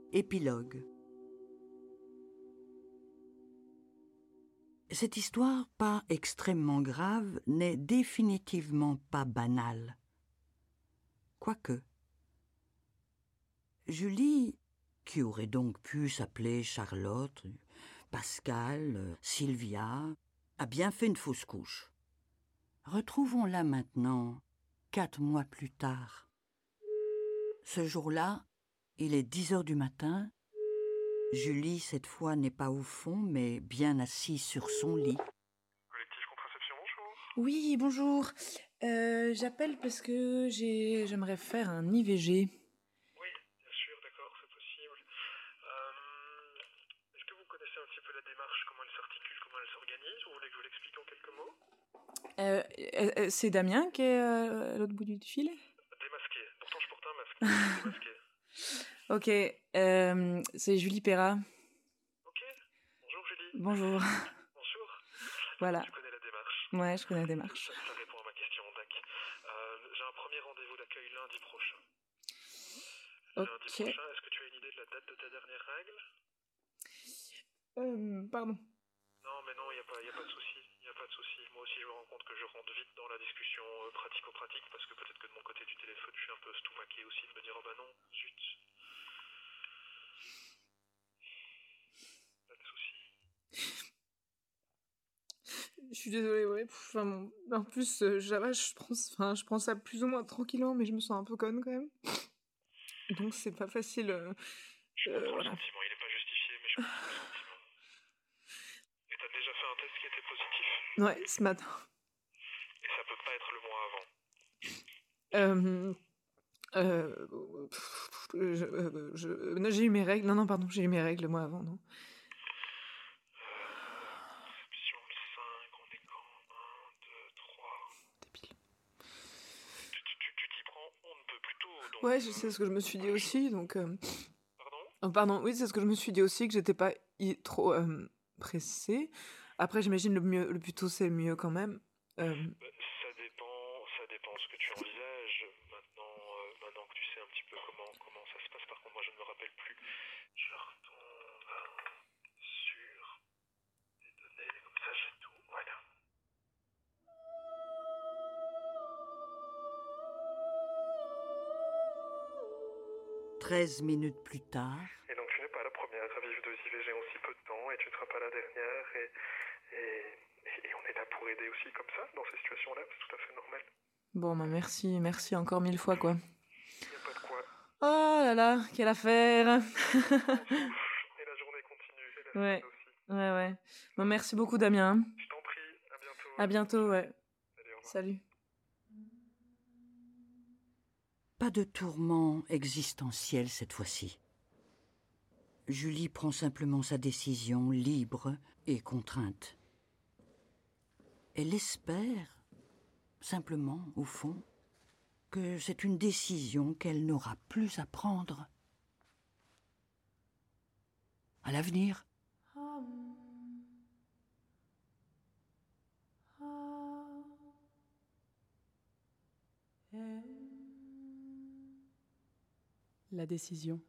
Épilogue. Cette histoire, pas extrêmement grave, n'est définitivement pas banale. Quoique. Julie, qui aurait donc pu s'appeler Charlotte, Pascal, Sylvia, a bien fait une fausse couche. Retrouvons-la maintenant, 4 mois plus tard. Ce jour-là, il est 10 heures du matin. Julie, cette fois, n'est pas au fond, mais bien assise sur son lit. Collectif Contraception, bonjour. Oui, bonjour. J'appelle parce que j'aimerais faire un IVG. Oui, bien sûr, d'accord, c'est possible. Est-ce que vous connaissez un petit peu la démarche, comment elle s'articule, comment elle s'organise, ou vous voulez que je vous l'explique en quelques mots? C'est Damien qui est à l'autre bout du fil. Démasqué, pourtant je porte un masque, démasqué. Ok, c'est Julie Perra. Ok, bonjour Julie. Bonjour. Bonjour. Voilà. Tu connais la démarche? Ouais, je connais la démarche. Ça répond à ma question, Dac. J'ai un premier rendez-vous d'accueil lundi prochain. Lundi Ok. prochain, est-ce que tu as une idée de la date de ta dernière règle? Pardon. Non, mais non, il n'y a pas de souci. Il n'y a pas de souci. Moi aussi, je me rends compte que je rentre vite dans la discussion pratico-pratique parce que peut-être que de mon côté du téléphone, je suis un peu stoumaqué aussi de me dire oh bah non, zut. Pas de souci. Je suis désolée, ouais. Enfin, bon, en plus, je prends ça plus ou moins tranquillement, mais je me sens un peu conne quand même. Donc c'est pas facile. Je comprends Voilà. le sentiment. Il n'est pas justifié, mais je comprends le sentiment. Et t'as déjà fait un test qui était positif? Ouais, ce matin. Et ça peut pas être le mois avant. Non, j'ai eu mes règles. Non, pardon, j'ai eu mes règles le mois avant, non. Conception le 5, on est quand 1, 2, 3. Débile. Tu t'y prends, on ne peut plus tôt. Donc, Ouais, c'est ce que je me suis dit aussi, donc... Pardon? Oh, pardon, oui, c'est ce que je me suis dit aussi, que j'étais pas trop pressée. Après, j'imagine le plus tôt, c'est le mieux quand même. Ça dépend ce que tu envisages. Maintenant que tu sais un petit peu comment ça se passe, par contre, moi je ne me rappelle plus. Je retombe sur les données, comme ça j'ai tout. Voilà. 13 minutes plus tard. Et donc tu n'es pas la première à vivre de IVG en si peu de temps, et tu ne seras pas la dernière, et on est là pour aider aussi comme ça, dans ces situations-là, c'est tout à fait normal. Bon, bah merci encore 1000 fois, quoi. Il n'y a pas de quoi. Oh là là, quelle affaire. On souffle, et la journée continue, et la Ouais, semaine aussi. ouais. Bon, merci beaucoup, Damien. Je t'en prie, à bientôt. À bientôt, ouais. Salut, au revoir. Salut. Pas de tourment existentiel cette fois-ci. Julie prend simplement sa décision, libre et contrainte. Elle espère, simplement, au fond, que c'est une décision qu'elle n'aura plus à prendre. À l'avenir. La décision.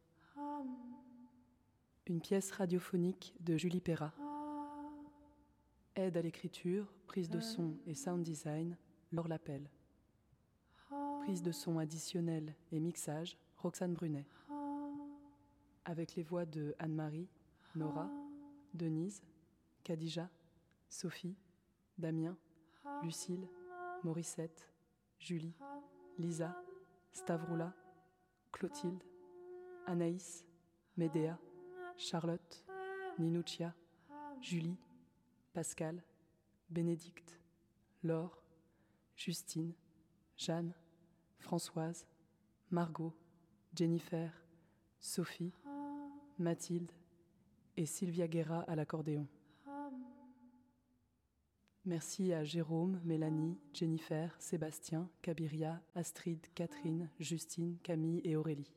Une pièce radiophonique de Julie Perra. Aide à l'écriture, prise de son et sound design, Laure Lapelle. Prise de son additionnelle et mixage, Roxane Brunet. Avec les voix de Anne-Marie, Nora, Denise, Khadija, Sophie, Damien, Lucille, Morissette, Julie, Lisa, Stavroula, Clotilde, Anaïs, Médéa, Charlotte, Ninuccia, Julie, Pascal, Bénédicte, Laure, Justine, Jeanne, Françoise, Margot, Jennifer, Sophie, Mathilde et Sylvia Guerra à l'accordéon. Merci à Jérôme, Mélanie, Jennifer, Sébastien, Kabiria, Astrid, Catherine, Justine, Camille et Aurélie.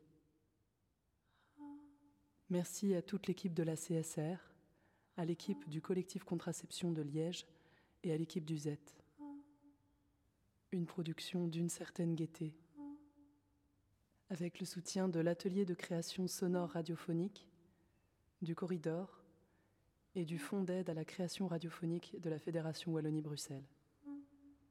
Merci à toute l'équipe de la CSR, à l'équipe du collectif Contraception de Liège et à l'équipe du Z. Une production d'une certaine gaieté. avec le soutien de l'atelier de création sonore radiophonique, du Corridor et du Fonds d'aide à la création radiophonique de la Fédération Wallonie-Bruxelles.